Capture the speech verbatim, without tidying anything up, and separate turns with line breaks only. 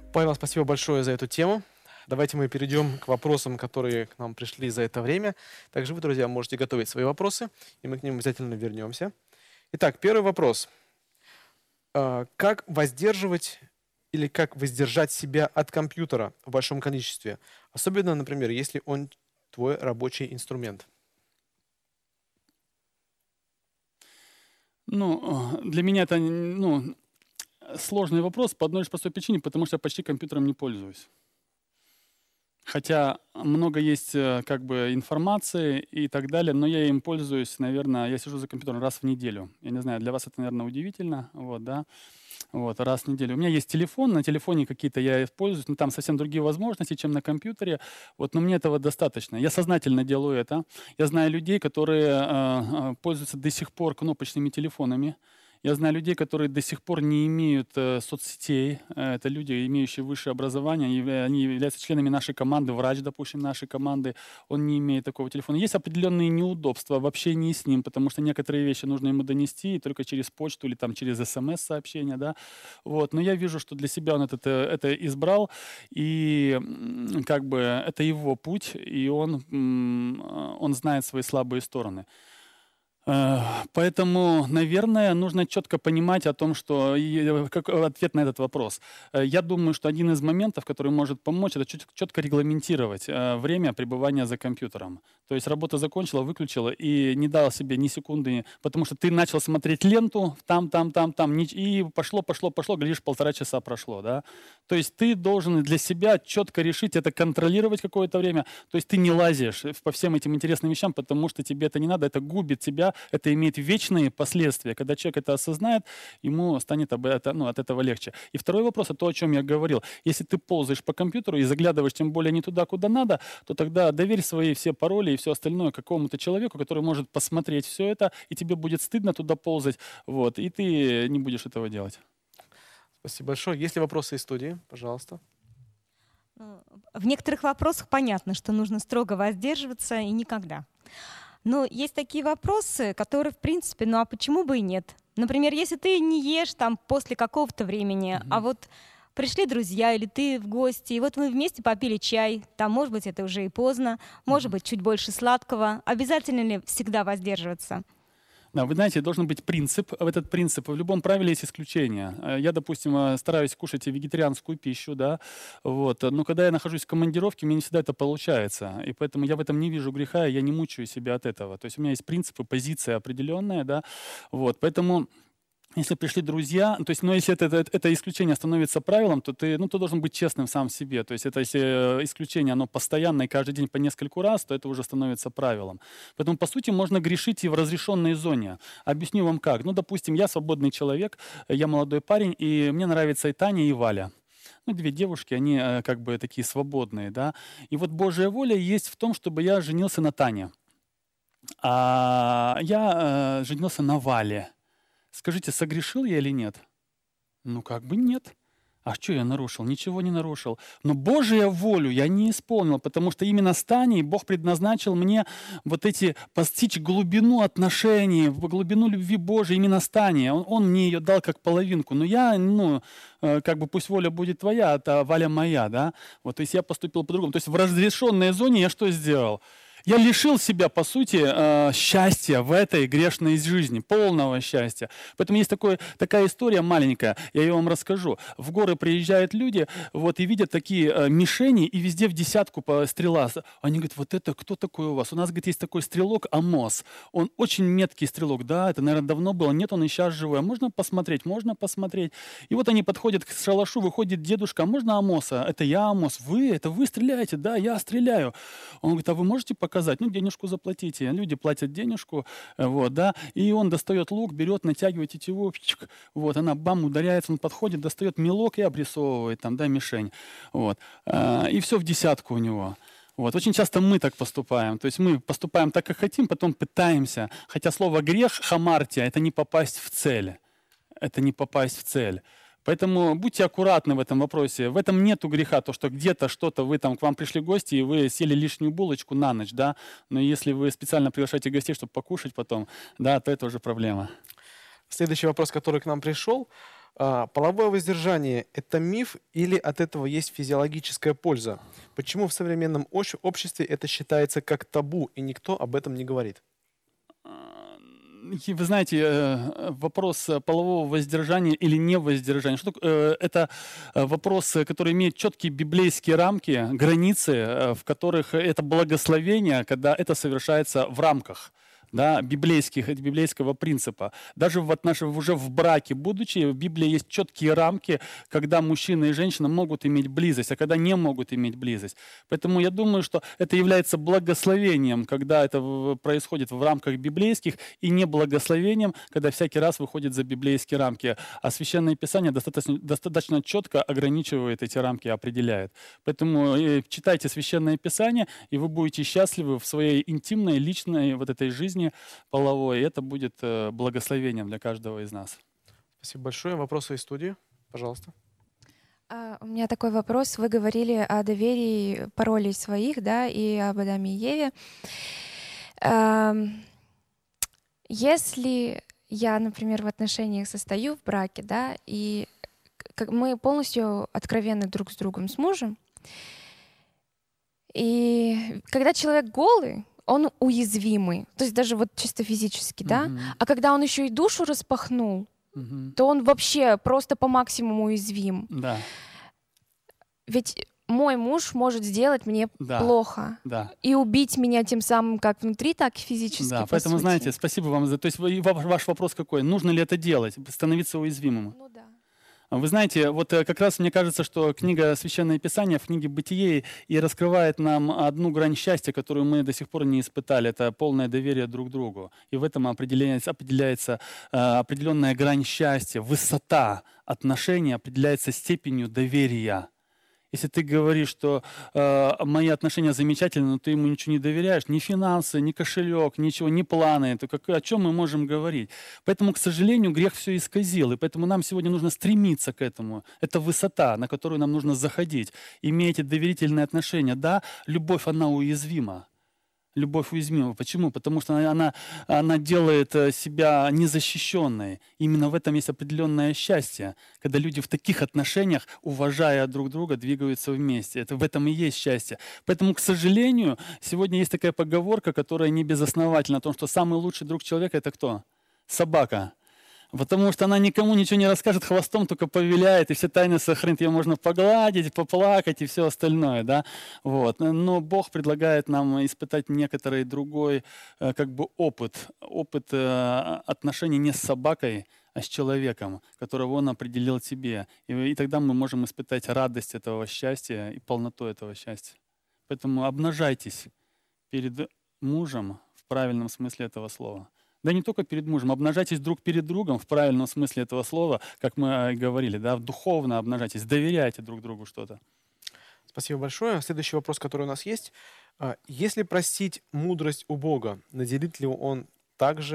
Павел, спасибо большое за эту тему. Давайте мы перейдем к вопросам, которые к нам пришли за это время. Также вы, друзья, можете готовить свои вопросы, и мы к ним обязательно вернемся. Итак, первый вопрос. А, Как воздерживать или как воздержать себя от компьютера в большом количестве? Особенно, например, если он твой рабочий инструмент.
Ну, для меня это ну, сложный вопрос по одной лишь простой причине, потому что я почти компьютером не пользуюсь. Хотя много есть э, как бы информации и так далее, но я им пользуюсь, наверное, я сижу за компьютером раз в неделю. Я не знаю, для вас это, наверное, удивительно, вот, да, вот, раз в неделю. У меня есть телефон, на телефоне какие-то я используюсь, но там совсем другие возможности, чем на компьютере, вот, но мне этого достаточно. Я сознательно делаю это. Я знаю людей, которые э, э, пользуются до сих пор кнопочными телефонами. Я знаю людей, которые до сих пор не имеют э, соцсетей. Э, Это люди, имеющие высшее образование. Они явля- они являются членами нашей команды. Врач, допустим, нашей команды. Он не имеет такого телефона. Есть определенные неудобства в общении с ним, потому что некоторые вещи нужно ему донести и только через почту или там через смс-сообщение. Да? Вот. Но я вижу, что для себя он это, это избрал. И м, как бы это его путь, и он, м, э, он знает свои слабые стороны. Э, Поэтому, наверное, нужно четко понимать о том, что и, э, как э, ответ на этот вопрос. Э, Я думаю, что один из моментов, который может помочь, это чет- четко регламентировать э, время пребывания за компьютером. То есть работа закончила, выключила и не дал себе ни секунды, потому что ты начал смотреть ленту там, там, там, там, ни- и пошло, пошло, пошло, глядишь, полтора часа прошло, да. То есть ты должен для себя четко решить это, контролировать какое-то время. То есть ты не лазишь по всем этим интересным вещам, потому что тебе это не надо, это губит тебя, это имеет вечные последствия. Когда человек это осознает, ему станет об это, ну, от этого легче. И второй вопрос, это то, о чем я говорил. Если ты ползаешь по компьютеру и заглядываешь тем более не туда, куда надо, то тогда доверь свои все пароли и все остальное какому-то человеку, который может посмотреть все это, и тебе будет стыдно туда ползать, вот, и ты не будешь этого делать.
Спасибо большое. Есть ли вопросы из студии? Пожалуйста.
Ну, В некоторых вопросах понятно, что нужно строго воздерживаться и никогда. Но есть такие вопросы, которые, в принципе, ну а почему бы и нет? Например, если ты не ешь там после какого-то времени, а
Мгм.
вот пришли друзья или ты в гости, и вот мы вместе попили чай, там, может быть, это уже и поздно, может
Мгм.
быть, чуть больше сладкого. Обязательно ли всегда воздерживаться?
Да, вы знаете, должен быть принцип. В этот принцип в любом правиле есть исключения. Э, Я, допустим, э, стараюсь кушать вегетарианскую пищу, да, вот. Но когда я нахожусь в командировке, мне не всегда это получается, и поэтому я в этом не вижу греха, и я не мучаю себя от этого. То есть у меня есть принципы, позиция определенная, да, вот. Поэтому если пришли друзья, то есть, но если это, это, это исключение становится правилом, то ты, ну, ты должен быть честным сам в себе. То есть это если э, исключение, оно постоянное, и каждый день по нескольку раз, то это уже становится правилом. Поэтому, по сути, можно грешить и в разрешенной зоне. Объясню вам как. Ну, допустим, я свободный человек, э, я молодой парень, и мне нравится и Таня, и Валя. Ну, две девушки, они э, как бы такие свободные, да. И вот Божья воля есть в том, чтобы я женился на Тане. А я э, женился на Вале. Скажите, согрешил я или нет? Ну, как бы нет. А что я нарушил? Ничего не нарушил. Но Божия волю я не исполнил, потому что именно с Таней Бог предназначил мне вот эти, постичь глубину отношений, в глубину любви Божией именно с Таней. Он, он мне ее дал как половинку. Но я, ну, э, как бы пусть воля будет твоя, а Валя моя, да? Вот, то есть я поступил по-другому. То есть в разрешенной зоне я что сделал? Я лишил себя, по сути, э, счастья в этой грешной жизни, полного счастья. Поэтому есть такое, такая история маленькая, я ее вам расскажу. В горы приезжают люди, вот, и видят такие э, мишени, и везде в десятку по стрела. Они говорят, вот это кто такой у вас? У нас, говорит, есть такой стрелок Амос. Он очень меткий стрелок. Да, это, наверное, давно было. Нет, он и сейчас живой. А можно посмотреть? Можно посмотреть. И вот они подходят к шалашу, выходит дедушка, а можно Амоса? Это я Амос. Вы? Это вы стреляете? Да, я стреляю. Он говорит, а вы можете показать? Ну, денежку заплатите. Люди платят денежку, э, вот, да, и он достает лук, берет, натягивает тетиву, чик, вот, она бам, ударяется, он подходит, достает мелок и обрисовывает там, да, мишень, вот, а, и все в десятку у него. Вот. Очень часто мы так поступаем. То есть мы поступаем так, как хотим, потом пытаемся. Хотя слово грех, хамартия, это не попасть в цель. Это не попасть в цель. Поэтому будьте аккуратны в этом вопросе. В этом нету греха, то, что где-то что-то вы там, к вам пришли гости, и вы съели лишнюю булочку на ночь, да. Но если вы специально приглашаете гостей, чтобы покушать потом, да, то это уже проблема.
Следующий вопрос, который к нам пришел. А, половое воздержание– это миф или от этого есть физиологическая польза? Почему в современном ощ- обществе это считается как табу, и никто об этом не говорит?
А, и Вы знаете, э, вопрос э, полового воздержания или невоздержания, что, так- э, это э, вопрос, э, который имеет четкие библейские рамки, границы, э, в которых это благословение, когда это совершается в рамках, да, библейских, э, библейского принципа. Даже в отнош- уже в браке, будучи, в Библии есть четкие рамки, когда мужчина и женщина могут иметь близость, а когда не могут иметь близость. Поэтому я думаю, что это является благословением, когда это в- происходит в рамках библейских, и не благословением, когда всякий раз выходит за библейские рамки. А Священное Писание достаточно, достаточно четко ограничивает эти рамки, определяет. Поэтому э, читайте Священное Писание, и вы будете счастливы в своей интимной, личной вот этой жизни половой. И это будет э, благословением для каждого из нас.
Спасибо большое. Вопросы из студии? Пожалуйста.
А, У меня такой вопрос. Вы говорили о доверии паролей своих, да, и об Адаме и Еве. Ам, Если я, например, в отношениях состою в браке, да, и к- как мы полностью откровенны друг с другом, с мужем, и когда человек голый, он уязвимый, то есть даже вот чисто физически, да,
Мгм.
а когда он еще и душу распахнул,
Мгм.
то он вообще просто по максимуму уязвим.
Да,
Ведь мой муж может сделать мне
да,
плохо
да.
и убить меня тем самым как внутри, так и физически.
Да,
по
поэтому,
сути.
знаете, спасибо вам за... То есть вы- ва- ваш вопрос какой? Нужно ли это делать? Становиться уязвимым?
Ну да.
Вы знаете, вот э, как раз мне кажется, что книга «Священное Писание» в книге «Бытие» и раскрывает нам одну грань счастья, которую мы до сих пор не испытали. Это полное доверие друг к другу. И в этом определяется, определяется э, определенная грань счастья, высота отношений определяется степенью доверия. Если ты говоришь, что э, мои отношения замечательны, но ты ему ничего не доверяешь, ни финансы, ни кошелек, ничего, ни планы, то как, о чем мы можем говорить? Поэтому, к сожалению, грех все исказил, и поэтому нам сегодня нужно стремиться к этому. Это высота, на которую нам нужно заходить. Имея эти доверительные отношения, да, любовь, она уязвима. Любовь уязвима. Почему? Потому что она, она, она делает э, себя незащищенной. Именно в этом есть определенное счастье, когда люди в таких отношениях, уважая друг друга, двигаются вместе. Это, в этом и есть счастье. Поэтому, к сожалению, сегодня есть такая поговорка, которая не безосновательна, о том, что самый лучший друг человека — это кто? Собака. Потому что она никому ничего не расскажет, хвостом только повиляет, и все тайны сохранит. Ее можно погладить, поплакать и все остальное. Да? Вот. Но Бог предлагает нам испытать некоторый другой э, как бы опыт. Опыт э, отношений не с собакой, а с человеком, которого Он определил себе. И, и тогда мы можем испытать радость этого счастья и полноту этого счастья. Поэтому обнажайтесь перед мужем в правильном смысле этого слова. Да не только перед мужем, обнажайтесь друг перед другом в правильном смысле этого слова, как мы э, говорили, да, духовно обнажайтесь, доверяйте друг другу что-то.
Спасибо большое. Следующий вопрос, который у нас есть. А, Если простить мудрость у Бога, наделит ли Он также